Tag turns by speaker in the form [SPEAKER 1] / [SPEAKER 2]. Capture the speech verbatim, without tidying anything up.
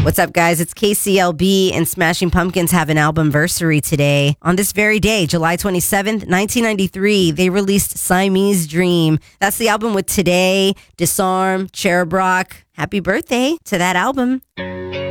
[SPEAKER 1] What's up, guys? It's K C L B, and Smashing Pumpkins have an albumversary today. On this very day, July twenty-seventh, nineteen ninety-three, they released Siamese Dream. That's the album with Today, Disarm, Cherub Rock. Happy birthday to that album.